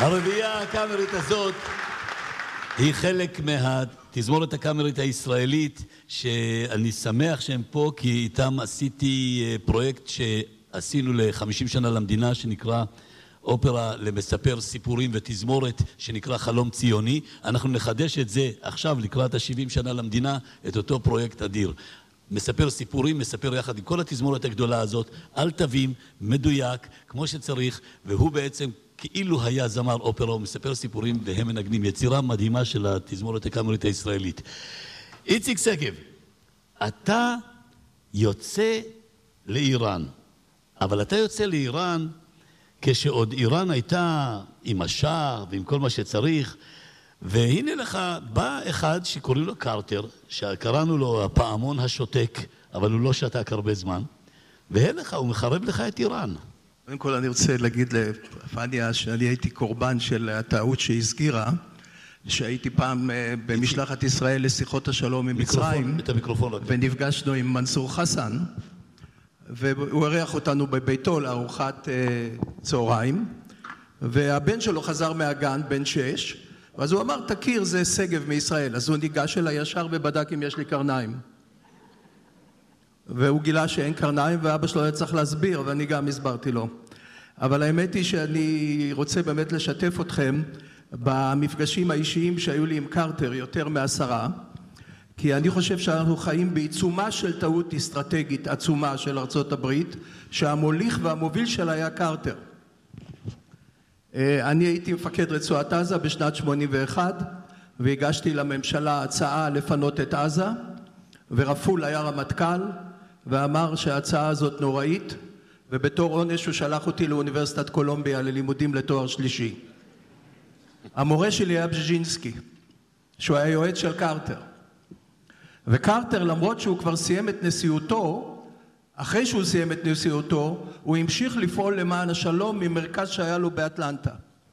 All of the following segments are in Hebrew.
הרביעייה הקאמרית הזאת היא חלק מהתזמורת הקאמרית הישראלית, שאני שמח שהם פה, כי איתם עשיתי פרויקט שעשינו ל-50 שנה למדינה, שנקרא אופרה למספר סיפורים ותזמורת, שנקרא חלום ציוני. אנחנו נחדש את זה עכשיו לקראת ה-70 שנה למדינה, את אותו פרויקט אדיר. מספר סיפורים, מספר יחד עם כל התזמורת הגדולה הזאת, על תווים, מדויק, כמו שצריך, והוא בעצם כאילו היה זמר אופרה, הוא מספר סיפורים והם מנגנים. יצירה מדהימה של התזמורת הקאמרית הישראלית. איציק שגב, אתה יוצא לאיראן, אבל אתה יוצא לאיראן כשעוד איראן הייתה עם השאה ועם כל מה שצריך, והנה לך בא אחד שקוראים לו קרטר, שקראנו לו הפעמון השותק, אבל הוא לא שתק הרבה זמן, והנה לך, הוא מחרב לך את איראן. קודם כל אני רוצה להגיד לפניה שאני הייתי קורבן של הטעות שהזכירה, שהייתי פעם במשלחת ישראל לשיחות השלום עם מצרים, ונפגשנו עם מנסור חסן, והוא ערך אותנו בביתו לארוחת צהריים, והבן שלו חזר מהגן, בן 6, ואז הוא אמר, תכיר, זה שגב מישראל. אז הוא ניגש אליי ישר ובדק אם יש לי קרניים. והוא גילה שאין קרניים, ואבא שלו היה צריך להסביר, ואני גם הסברתי לו. אבל האמת היא שאני רוצה באמת לשתף אתכם במפגשים האישיים שהיו לי עם קרטר, יותר מ10, כי אני חושב שאנחנו חיים בעיצומה של טעות אסטרטגית עצומה של ארצות הברית, שהמוליך והמוביל שלה היה קרטר. אני הייתי מפקד רצועת עזה בשנת 81, והגשתי לממשלה הצעה לפנות את עזה, ורפול היה רמטכ"ל, ואמר שההצעה הזאת נוראית, ובתור עונש הוא שלח אותי לאוניברסיטת קולומביה ללימודים לתואר שלישי. המורה שלי היה בז'ינסקי, שהוא היה יועץ של קרטר. וקרטר, למרות שהוא כבר סיים את נשיאותו, אחרי שהוא סיים את נשיאותו, הוא המשיך לפעול למען השלום ממרכז שהיה לו באטלנטה.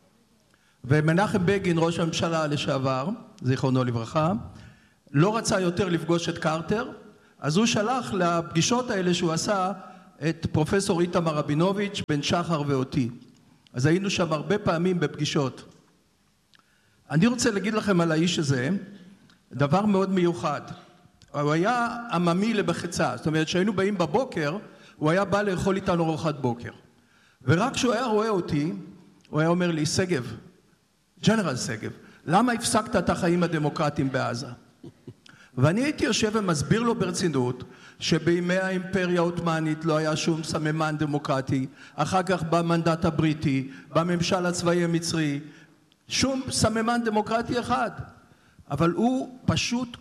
ומנחם בגין, ראש הממשלה לשעבר, זיכרונו לברכה, לא רצה יותר לפגוש את קרטר, אז הוא שלח לפגישות האלה שהוא עשה את פרופסור איתמר רבינוביץ', בן שחר ואותי. אז היינו שם הרבה פעמים בפגישות. אני רוצה להגיד לכם על האיש הזה דבר מאוד מיוחד. הוא היה עממי לבחצה, זאת אומרת שהיינו באים בבוקר, הוא היה בא לאכול איתנו ארוחת בוקר. ורק כשהוא היה רואה אותי, הוא היה אומר לי, שגב, ג'נרל שגב, למה הפסקת את החיים הדמוקרטיים בעזה? ואני הייתי יושב ומסביר לו ברצינות שבימי האימפריה העות'מאנית לא היה שום סממן דמוקרטי, אחר כך במנדט הבריטי, בממשל הצבאי המצרי, שום סממן דמוקרטי אחד. אבל הוא פשוט,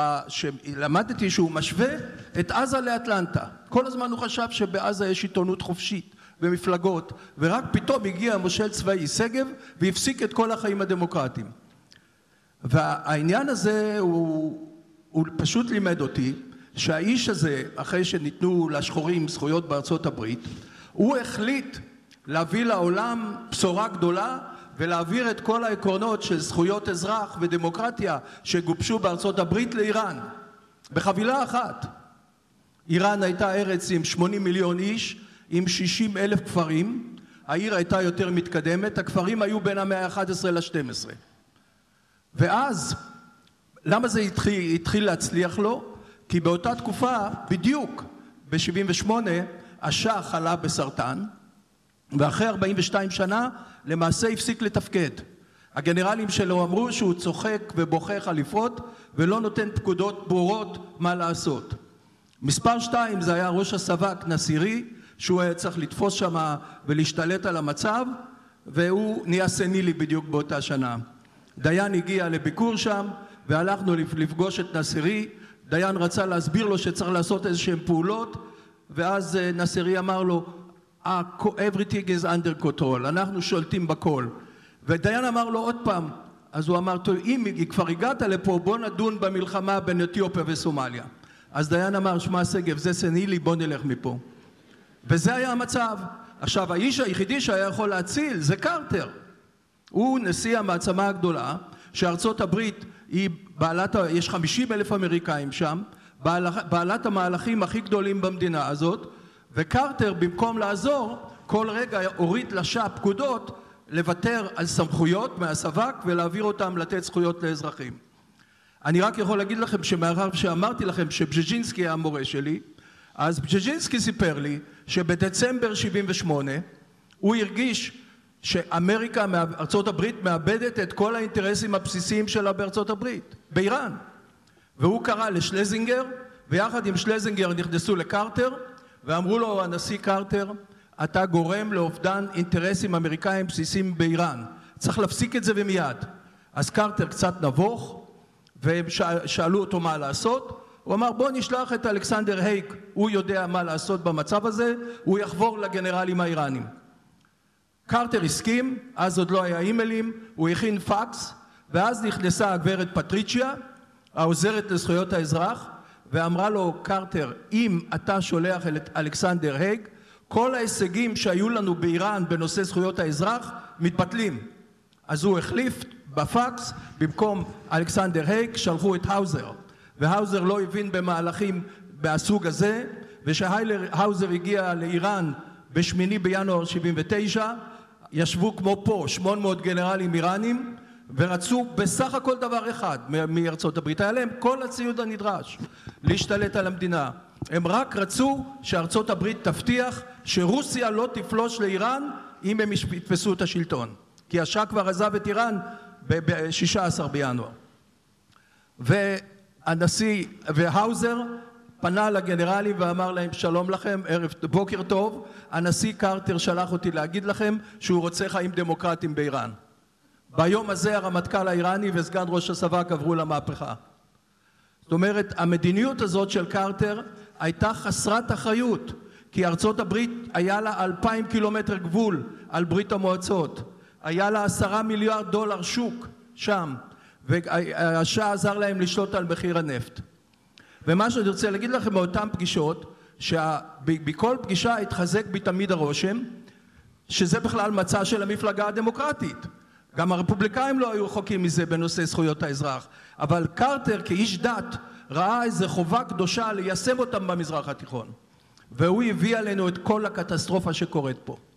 למדתי שהוא משווה את עזה לאטלנטה. כל הזמן הוא חשב שבעזה יש עיתונות חופשית ומפלגות, ורק פתאום הגיע המושל צבאי שגב והפסיק את כל החיים הדמוקרטיים. והעניין הזה הוא פשוט לימד אותי שהאיש הזה, אחרי שניתנו לשחורים זכויות בארצות הברית, הוא החליט להביא לעולם בשורה גדולה ולהעביר את כל העקרונות של זכויות אזרח ודמוקרטיה שגובשו בארצות הברית לאיראן, בחבילה אחת. איראן הייתה ארץ עם 80 מיליון איש, עם 60,000 כפרים, העיר הייתה יותר מתקדמת, הכפרים היו בין המאה ה-11 ל-12. ואז, למה זה התחיל להצליח לו? כי באותה תקופה, בדיוק ב-78, השאה חלה בסרטן, ואחרי 42 שנה, למעשה הפסיק לתפקד. הגנרלים שלו אמרו שהוא צוחק ובוכה חליפות, ולא נותן פקודות ברורות מה לעשות. מספר 2 זה היה ראש הסב"כ נסירי, שהוא היה צריך לתפוס שם ולהשתלט על המצב, והוא נהיה סנילי בדיוק באותה שנה. דיין הגיע לביקור שם, והלכנו לפגוש את נסירי. דיין רצה להסביר לו שצריך לעשות איזשהם פעולות, ואז נסירי אמר לו, everything is under control, אנחנו שולטים בכל. ודיין אמר לו עוד פעם, אז הוא אמר, אם כבר הגעת לפה, בוא נדון במלחמה בין אתיופיה וסומליה. אז דיין אמר, שמע שגב, זה סנילי, בוא נלך מפה. וזה היה המצב. עכשיו, האיש היחידי שהיה יכול להציל זה קרטר. הוא נשיא המעצמה הגדולה, שארצות הברית היא בעלת, יש 50,000 אמריקאים שם, בעלת המהלכים הכי גדולים במדינה הזאת, וקרטר במקום לעזור, כל רגע הוריד לשעה פקודות לוותר על סמכויות מהסב"כ ולהעביר אותם לתת זכויות לאזרחים. אני רק יכול להגיד לכם שמאחר שאמרתי לכם שבז'ז'ינסקי היה המורה שלי, אז בז'ז'ינסקי סיפר לי שבדצמבר 78 הוא הרגיש שאמריקה, ארצות הברית, מאבדת את כל האינטרסים הבסיסיים שלה בארצות הברית, באיראן. והוא קרא לשלזינגר, ויחד עם שלזינגר נכנסו לקרטר, ואמרו לו, הנשיא קרטר, אתה גורם לאובדן אינטרסים אמריקאים בסיסיים באיראן. צריך להפסיק את זה ומיד. אז קרטר קצת נבוך, והם שאלו אותו מה לעשות. הוא אמר, בוא נשלח את אלכסנדר הייג, הוא יודע מה לעשות במצב הזה, הוא יחבור לגנרלים האיראנים. קרטר הסכים, אז עוד לא היה אימיילים, הוא הכין פקס, ואז נכנסה הגברת פטריצ'יה, העוזרת לזכויות האזרח, ואמרה לו, קרטר, אם אתה שולח את אלכסנדר הייג, כל ההישגים שהיו לנו באיראן בנושא זכויות האזרח מתבטלים. אז הוא החליף בפקס, במקום אלכסנדר הייג, שלחו את האוזר. והאוזר לא הבין במהלכים מהסוג הזה, ושהאוזר הגיע לאיראן ב8 בינואר 79, ישבו כמו פה 800 גנרלים איראנים, ורצו בסך הכל דבר אחד מארצות הברית. היה להם כל הציוד הנדרש להשתלט על המדינה. הם רק רצו שארצות הברית תבטיח שרוסיה לא תפלוש לאיראן אם הם יתפסו את השלטון. כי השאה כבר עזב את איראן ב-16 בינואר. והנשיא והאוזר פנה לגנרלים ואמר להם שלום לכם, בוקר טוב, הנשיא קרטר שלח אותי להגיד לכם שהוא רוצה חיים דמוקרטיים באיראן. ביום הזה הרמטכ"ל האיראני וסגן ראש הסב"כ עברו למהפכה. זאת אומרת, המדיניות הזאת של קרטר הייתה חסרת אחריות, כי ארצות הברית היה לה 2,000 קילומטר גבול על ברית המועצות, היה לה 10 מיליארד דולר שוק שם, והשאה עזר להם לשלוט על מחיר הנפט. ומה שאני רוצה להגיד לכם מאותן פגישות, שבכל פגישה התחזק בי תמיד הרושם, שזה בכלל מצע של המפלגה הדמוקרטית. גם הרפובליקאים לא היו רחוקים מזה בנושא זכויות האזרח, אבל קרטר כאיש דת ראה איזו חובה קדושה ליישם אותם במזרח התיכון, והוא הביא עלינו את כל הקטסטרופה שקורית פה.